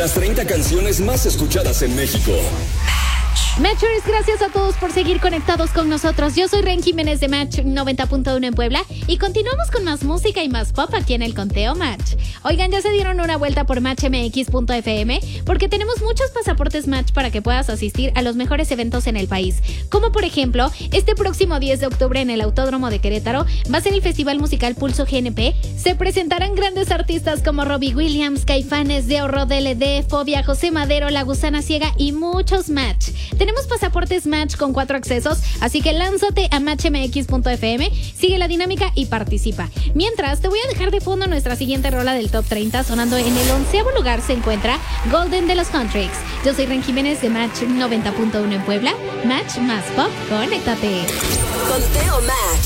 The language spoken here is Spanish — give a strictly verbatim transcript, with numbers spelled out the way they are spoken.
Las treinta canciones más escuchadas en México. Matchers, gracias a todos por seguir conectados con nosotros. Yo soy Ren Jiménez de Match noventa punto uno en Puebla y continuamos con más música y más pop aquí en el Conteo Match. Oigan, ya se dieron una vuelta por match m x punto f m porque tenemos muchos pasaportes Match para que puedas asistir a los mejores eventos en el país. Como por ejemplo, este próximo diez de octubre en el Autódromo de Querétaro va a ser el Festival Musical Pulso G N P. Se presentarán grandes artistas como Robbie Williams, Caifanes, Deo Rodel D, Fobia, José Madero, La Gusana Ciega y muchos Match. Tenemos pasaportes Match con cuatro accesos, así que lánzate a match m x punto f m, sigue la dinámica y participa. Mientras, te voy a dejar de fondo nuestra siguiente rola del Top treinta, sonando en el onceavo lugar se encuentra Golden de los Contrix. Yo soy Ren Jiménez de Match noventa punto uno en Puebla. Match más pop, conéctate. Conteo Match.